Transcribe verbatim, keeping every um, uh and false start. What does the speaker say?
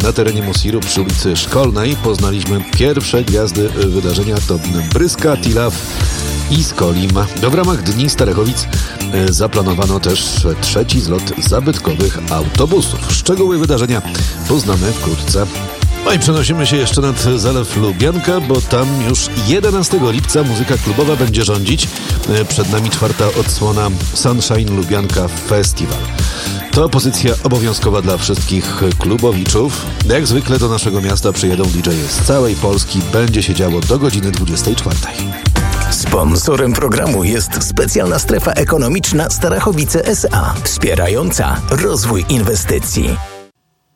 na terenie Mosiru przy ulicy Szkolnej poznaliśmy pierwsze gwiazdy wydarzenia, to Bryska, Tilaf i Skolim. W ramach Dni Starachowic zaplanowano też trzeci zlot zabytkowych autobusów. Szczegóły wydarzenia poznamy wkrótce. No i przenosimy się jeszcze nad Zalew Lubianka, bo tam już jedenastego lipca muzyka klubowa będzie rządzić. Przed nami czwarta odsłona Sunshine Lubianka Festival. To pozycja obowiązkowa dla wszystkich klubowiczów. Jak zwykle do naszego miasta przyjedą D J z całej Polski. Będzie się działo do godziny dwudziestej czwartej. Sponsorem programu jest specjalna strefa ekonomiczna Starachowice S A, wspierająca rozwój inwestycji.